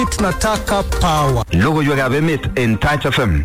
tunataka power. Logoiwek ab emet en Touch FM.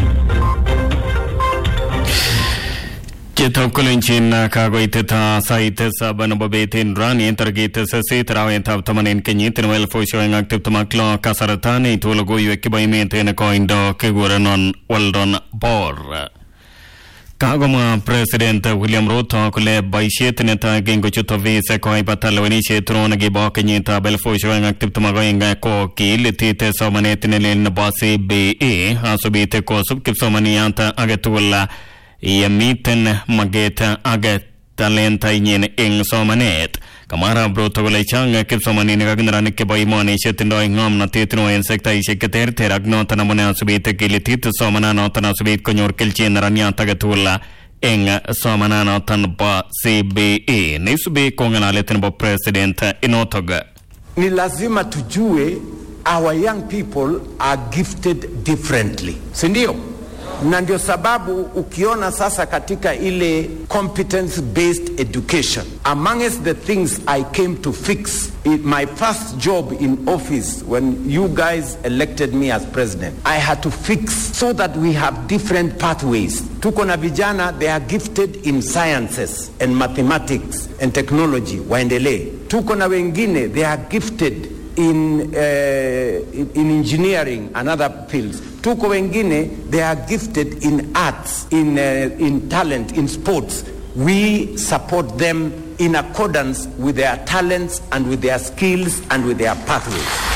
Kitap kulinchin kagoiteta saite saban babetin rani targete se tarawen tab tamanin kenyit well for showing active tamaklo kasaratani to logoiwek kibaymet en coindo keguranon waldon bor. Kagoma President William Ruto kule baishet neta gengo chuto visa koi batalweni chetron gi bakenyita belfo showing active tamagoinga ko kilitite somanetinelin basi be asubite ko subkipsomanianta agetulla yamiten mageta aget talenta yin ing somanet kamara broto gole changa kipsomani nagagnarani ke baimoni chetindo ingom na tetno insekta isheketer teragno tanamone asubite kilitit somana no tanasubit konyor kelchen rania tagatula ing somana no tan ba CBE nisubi konganale tenbo president inotoga. Ni lazima tujue our young people are gifted differently, sindio? Na ndio sababu ukiona sasa katika ile competence based education, amongst the things I came to fix in my first job in office when you guys elected me as president, I had to fix so that we have different pathways. Tuko na vijana, they are gifted in sciences and mathematics and technology, waendelee. Tuko na wengine, they are gifted in engineering and other fields. Tuko wengine, they are gifted in arts, in talent, in sports. We support them in accordance with their talents and with their skills and with their pathways.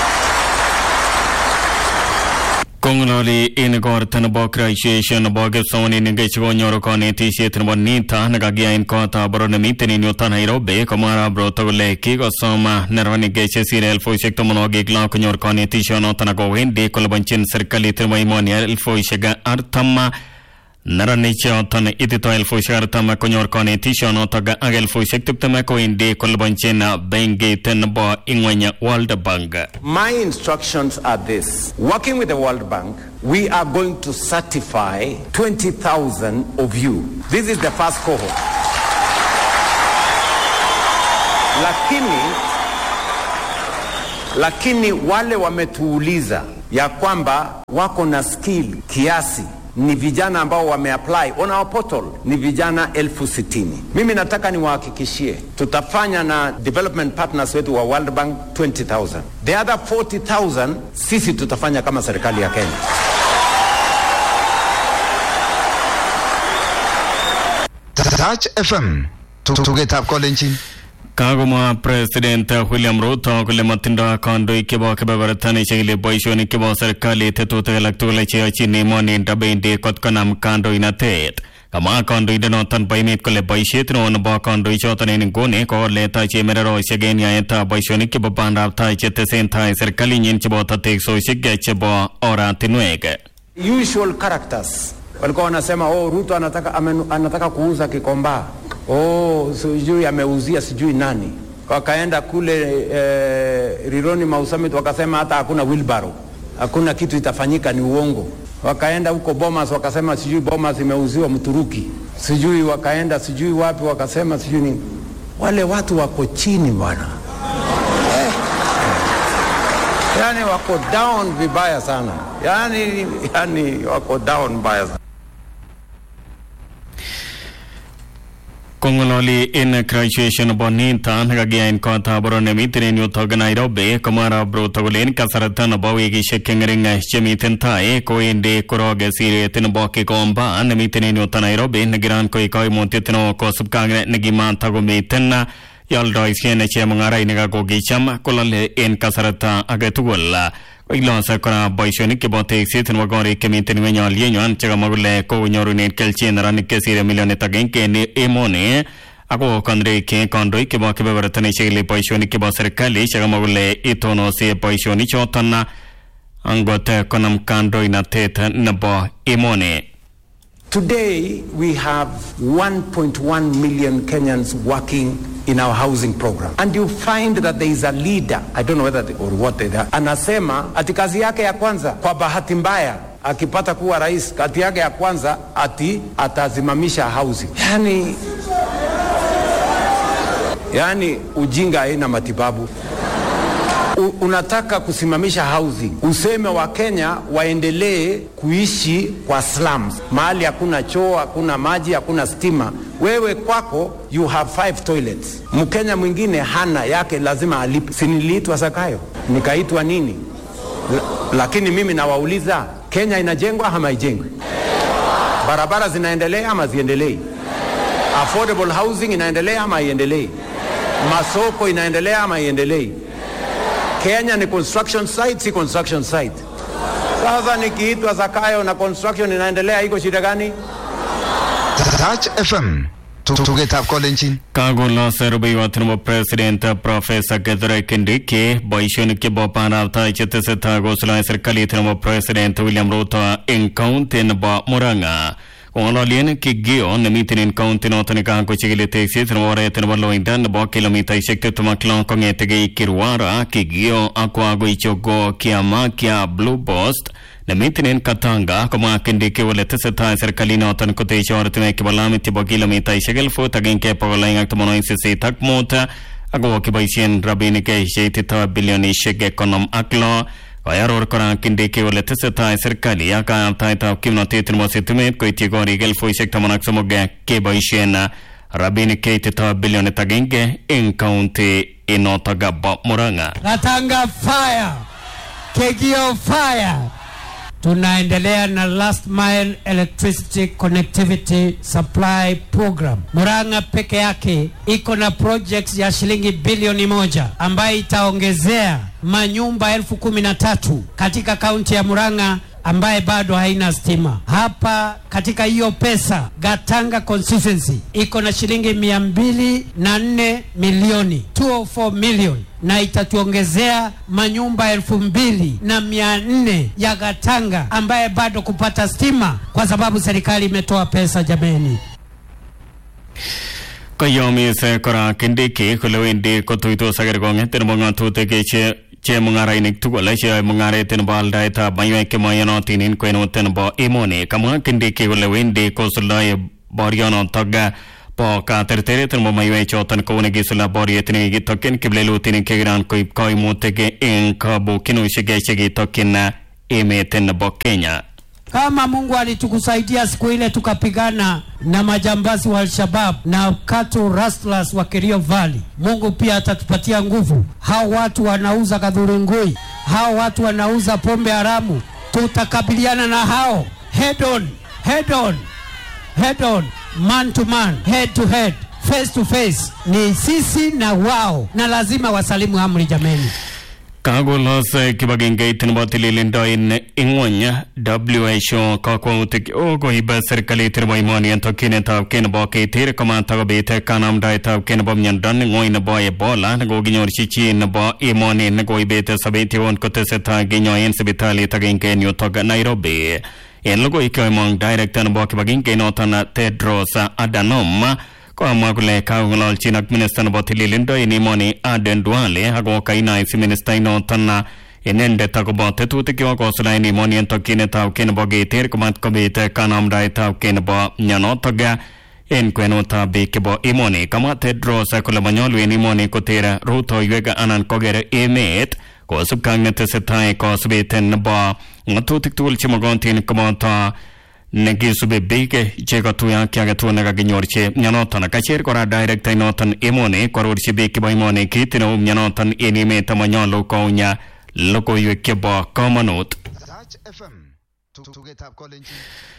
Kongloli in gortan bokraishation bogesoni ngechigo nyoro koneti shetrbo nita nagagia in kota borone miteni nyota Nairobi kamara brotole kigo soma nervani geche sirel fo shekto monogi gla konyor koneti shono tanago wendi kolbanchin serikali tirmai moniel fo shega artama naraniche otan itito el fo shega artama konyor koneti shono taga agel fo shektuptama ko indi kolbanchin bengi tenbo ingwenya World Bank. My instructions are this: working with the World Bank, we are going to certify 20,000 of you. This is the first cohort. Lakini wale wametuuliza ya kwamba wako na skill kiasi ni vijana ambao wameapply on our portal ni vijana 60,000. Mimi nataka niwahakikishie tutafanya na development partners wetu wa World Bank 20,000. The other 40,000 sisi tutafanya kama serikali ya Kenya. Touch FM tugetap kolenjin. Kagoma President William Ruto kule matindo kondo ikibo kebebertani chegile boishoni kibo serikali tetuta laktule chini moni ndabende kotkanam kondo inatet kama kondo idenotan baimit kule boishet no nbo kondo ichotan ngone ko leta chemerero shegen yaeta boishoni kibo bandapta chetesenta serikali nyin chibo tatekso shige chibo oratinwege. Usual characters walikuwa wanasema Ruto anataka kuuza Kikomba. Sijui ameuzia sijui nani. Wakaenda kule Rironi Mausamit wakasema hata hakuna wheelbarrow. Hakuna kitu itafanyika, ni uongo. Wakaenda huko Bomas wakasema sijui Bomas imeuziwa Mturuki. Sijui wakaenda sijui wapi wakasema sijui nini. Wale watu wako chini bwana. Yani wako down vibaya sana. Yani wako down vibaya sana. Kongololi in graduation bonita nagagia in kota borone mitene nyutoga Nairobi kamara brotogolen kasaratan bawigi shekengeringa chemitentai ko inde koroge sire tinboke komba mitene nyuta Nairobi nagiran ko ikoi montitno ko subkangre nagima tago mitena yaldo iskene chemangara inaga ko gicham kolale in kasarata agetugolla Ilonsa kona boishoni ke bote existen wagori ke minten wenyo alienyo chaga magule ko nyoru ne kelchen rani ke sire milione tagen ke ne emone ako kandre ke kondoi ke bo ke bebertane chile boishoni ke bo serikali chaga magule itono se boishoni chotana angote konam kandoi na teta na bo emone. Today we have 1.1 million Kenyans working in our housing program, and you find that there is a leader, I don't know whether or what they are, anasema ati kazi yake ya kwanza kwa bahati mbaya akipata kuwa rais, kazi yake ya kwanza ati atazimamisha housing. Yani ujinga haina matibabu. Unataka kusimamisha housing, useme wa Kenya waendelee kuishi kwa slums, mahali hakuna choo, hakuna maji, hakuna stima. Wewe kwako you have 5 toilets, Mkenya mwingine hana yake, lazima alipe. Si niliitwa Zakayo nikaitwa nini? Lakini mimi nawauliza, Kenya inajengwa ama haijengwi? Barabara zinaendelea ama ziendelei? Affordable housing inaendelea ama haiendelei? Masoko inaendelea ama haiendelei? Kenya ni construction site, si construction site. Sasa nikiitwa Zakayo na construction inaendelea, iko shida gani? Touch FM. Tugetap kolenjin. Kagola serbi watno President Professor Kithure Kindiki boishonik ke bopana ta chetese ta gosla serikali tno President William Ruto in county ba Murang'a. Ono lien ki gio nemitin in county no tanika ko chigile taxi tno ore tno lo indan ba kilomita ishekte tumaklan ko ngetege Kirwara ki gio akwa go ichogo kiama kia Blue Post nemitin Katanga kama Kindiki wale teseta serikali no tan ko te chortme ke balami tibo kilomita ishegel fo tagin ke pagolaing aktomono insisi takmota ago ke baisien rabini ke sheitita billion isheg econom aklo Ayaror kora Kindiki wale teseta serikali aka taita kimnote tmo situmet ko itigori gel fo isheg tamonak somoge ke baisien rabini ke tita billion tagin in county inotaga ba Murang'a. Katanga fire, Kegio fire. Tunaendelea na last mile electricity connectivity supply program. Murang'a peke yake iko na projects ya shilingi bilioni 1 ambayo itaongezea manyumba 13,000 katika kaunti ya Murang'a ambaye bado haina stima. Hapa katika hiyo pesa Gatanga constituency iko na shilingi 204 milioni 204 million na itatuongezea manyumba 2,400 ya Gatanga ambaye bado kupata stima kwa sababu serikali imetoa pesa jameni. Kayomi se kora Kindiki kulewindi kotuito sagergonge tenmonga tuteke che mungara inik tugola che mungara tenbal daita bayo ke mayano tinin kweno tenbo imoni kama Kindiki kulewindi kosulai boryono toga po ka tertere tenbo mayo chotan ko ne gisula boryetni gitoken kiblelu tinin kegran ko koy mutege en kabo kinu shige tokina emeten bo Kenya. Kama Mungu alitukusaidia siku ile tukapigana na majambazi wa Al-Shabaab na cattle rustlers wa Kerio Valley, Mungu pia atatupatia nguvu. Hao watu wanauza kadhurungui, hao watu wanauza pombe haramu, tutakabiliana na hao head on, man to man, head to head, face to face. Ni sisi na wao, na lazima wasalimu amri jameni. Kagolos kibagenge tinbotili lindo in ingwanya WHO kakwautik ogo iba serikali tirbo imoni antokine taw ken boke tir kama taw bete kanam dai taw ken bom nyandan ngoin boy bola ngo ginyor chichi in bo imoni ngo ibete sabeti on kote seta ginyo in sibitali tagenge New Toga Nairobi en logo ikoymong director bo kibagenge notana Tedros Adhanom kwa mwagule kaungolol chinak minister botili lindo inimoni Aden Duale hago kaina isi minister ino tana enende tagobote tutiki wako sula inimoni entokine tau kene bogi tir kumat kobite kanamdai tau kene bo nyano toga en kweno tabi kebo imoni kama Tedros kula manyolu inimoni kutira Ruto yuega anan kogere emet ko subkang netesetai ko subiten bo ngatutik tuul chimogontin kumata negi sube bege chega tuya kya tu naga ginyorche nyanotan kacher kora direct inotan emone kororchi beke boymone kitino nyanotan enime tamanyalo konya loko yekeba kamanot Touch FM. Tugetap kolenjin.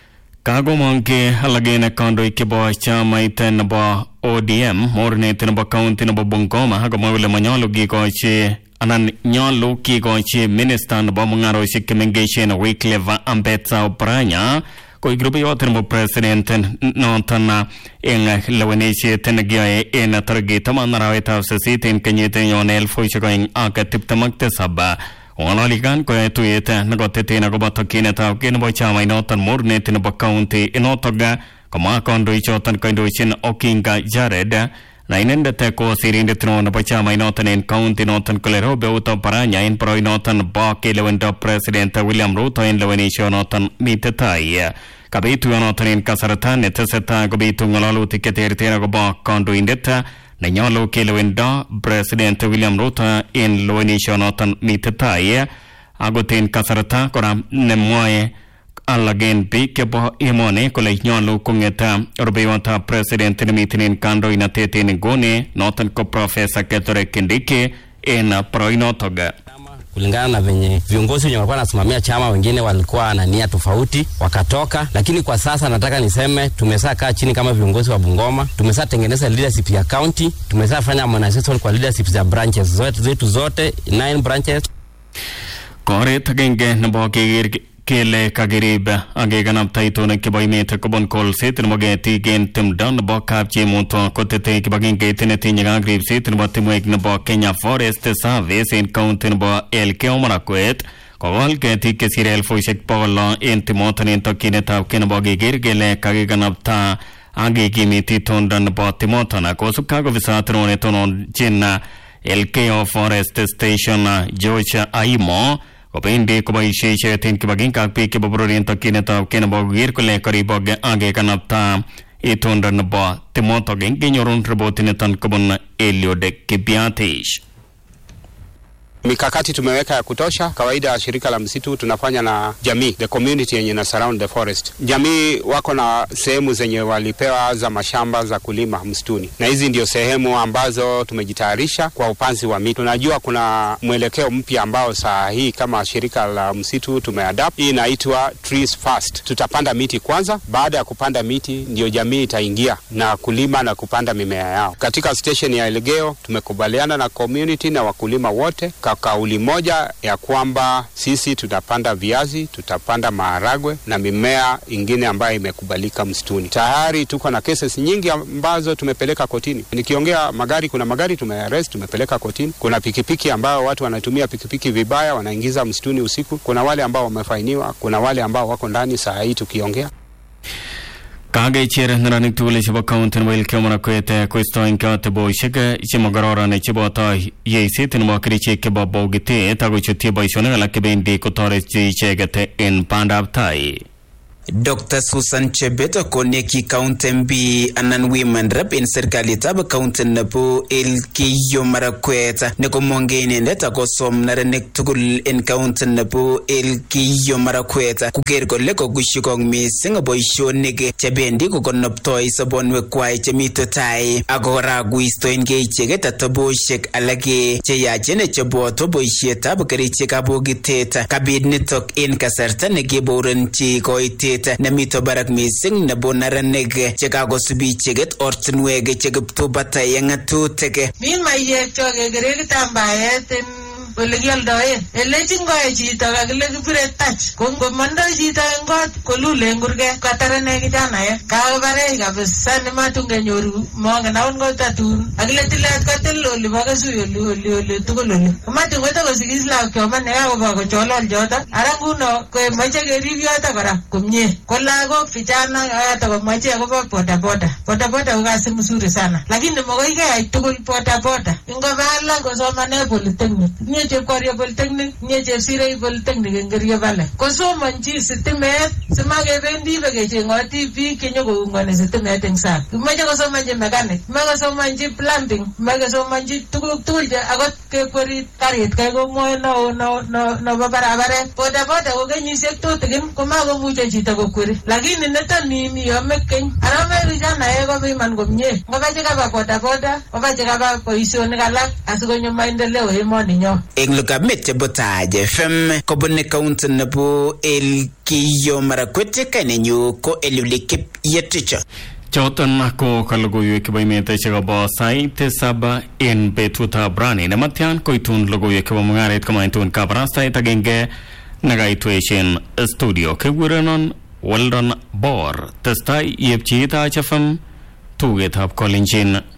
Kago monke halagene kondo ikebo chama iten ba ODM morne iten ba county no Bungoma hago mawle manyalo gigoche anan nyalo gigoche minister no mungaro shikemengation Wycliffe Ambetsa Oparanya ko grupo yoten mo president no tana en laweneche tenagia en targeta manara eta sesiten kenyete yonel foichegoin akatip tamakte sabba onaligan ko etueta nagote na gobatokine ta ken bo chama inotan morne tin bo county inotoga kama kondo ichotan kondo chin Okinga Jared na inende te ko sirinde tno na bo chama inotan en county inotan kolero be uto paranya en pro inotan ba ke lewendo president William Ruto en leweneche inotan mitetai kabitu inotan en kasaratan neteseta gobitu ngalalu tiketer tera go ba kondo indeta nenyolu kelewendo President William Ruto en lewenishonoton mitetai akot en kasarta kora nemwoe alagen biik chebo emoni kole nyolu kong'eta rubeiwotab president nemiten en kandoinatet en nguni noton ko Professor Kithure Kindiki en poroinotok. Kulingana na venye viongozi wenye walikuwa wanasimamia chama wengine walikuwa na nia tofauti wakatoka, lakini kwa sasa nataka niseme tumesha kaa chini kama viongozi wa Bungoma, tumesha tengeneza leadership ya county, tumesha fanya harmonization kwa leadership za branches zote 9 branches. Koret agenge nebo kele kagirib ageganab taitonik chebo emet kobun kolset nebo ketik en timdo nebo kapchemuto kotete kibagengeit netinye ak ribset nebo timwek nebo Kenya Forest Service en county nebo Elgeyo Marakwet kogol ketik chesire 1,600 en timoton en tokyinetab kei nebo keker kele kageganabta agekimiti itondo nebo timoton kosubkei ak ofisat netononchin Elgeyo Forest Station George Aimo kobendi koboisie icheket en kibagenge ak biik chebo boror en tokyinetab kei nebo koker kole karibok agekanabta itondo nebo timotok en kenyorun ripotiniton kobun Eliud Kibiatish. Mikakati tumeweka ya kutosha. Kawaida shirika la msitu tunafanya na jamii, the community yenye na surround the forest. Jamii wako na sehemu zenye walipewa za mashamba za kulima msituni, na hizi ndio sehemu ambazo tumejitayarisha kwa upanzi wa miti. Tunajua kuna mwelekeo mpya ambao saa hii kama shirika la msitu tumeadapt. Hii inaitwa trees first. Tutapanda miti kwanza, baada ya kupanda miti ndio jamii itaingia na kulima na kupanda mimea yao. Katika station ya Elgeyo tumekubaliana na community na wakulima wote kauli moja ya kwamba sisi tutapanda viazi, tutapanda maharagwe na mimea ingine ambayo imekubalika msituni. Tayari tuko na cases nyingi ambazo tumepeleka kotini. Nikiongea magari, kuna magari tumearrest, tumepeleka kotini. Kuna pikipiki ambao watu wanatumia pikipiki vibaya, wanaingiza msituni usiku. Kuna wale ambao wamefainiwa, kuna wale ambao wako ndani saa hii tukiongea. Kagecher neranik tugul chebo county nebo Elgeyo Marakwet koistoen kateboisiek chemokororon cheboto yeiset nebo kerichek chebo bogitet akochutyi boisionik alak chebendi kotoreti icheket en bandab tai. Dr. Susan Chebet koneki county MB anan women rep in serikalitab county nebo Elgeyo Marakwet ne komonge inendet akosom neranik tugul en county nebo Elgeyo Marakwet koker kole kokushikong mising boisionik chebendi kokonoptoi sobonwekwai chemito tai akora kuistoengei icheket atebosiek alake cheyachen cheboto boisietab kerichekab bogitet kabit nitok en kasarta nekeborenchi koitet nemito barak mising nebo neranik chekakosubi icheket ortinwek chekiptubatay en ng'atutik. Mi mayek chokekere kitambaet en ole kialdoen. Ele chingoe chito kakile kibire touch. Ko ngomondoi chito en kot kolule en kurget katarane kijanaek. Kakobarech kabisa nematungenyoru mongen akot kotatun. Akile tilet kotil oli bo kesui oli tugul oli. Komatungwete kosikis lakwok mane kakobo kocholol choto. Ara nguno komoche kerib yoto kora komie. Ko lagok vijana hata komoche akobo bodaboda. Bodaboda ko kasi mzuri sana. Lakini mokoi keyai tugul bodaboda. Ingobala kosomane polytechnic. Chepkorio polytechnic, nye chepsirei polytechnic en Kerio Valley. Kosomanchi sitimet, simakebendi bekecheng'oti biik chenyokoung'oni sitimet en sang. Kimache kosomanchi mechanic, kimache kosomanchi plumbing, kimache kosomanchi tuguk tugul che akot kekweri karit kai komwoe no barabaret. Bodaboda ko kenyisiek tutikin komakomuche chito kokweri. Lakini niton ni yome keny. Arame vijana koba iman komie. Ngobache kaba bodaboda, ngobache kaba boisionik alak asikonyo maendeleo emoninyo. Eng lukamit chebo Taaj FM kobune county nebo Elgeyo Marakwet kanenyu ko Eliud Kipyatich. Choton ko kalogoiwek chebo emet chekobo sait 7 en betutab rani nematyan koitun logoiwek chebo mung'aret komaitun kabarastait agenge nekaitweshen studio kekurenon Weldon Bor testai yepchi Taaj FM tugetab Kolenjin.